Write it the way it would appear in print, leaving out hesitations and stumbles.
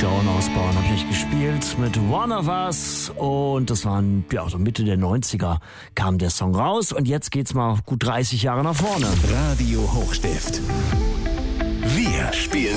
Joan Osborne habe ich gespielt mit One of Us und das waren, ja, so Mitte der 90er kam der Song raus und jetzt geht's mal gut 30 Jahre nach vorne. Radio Hochstift. Wir spielen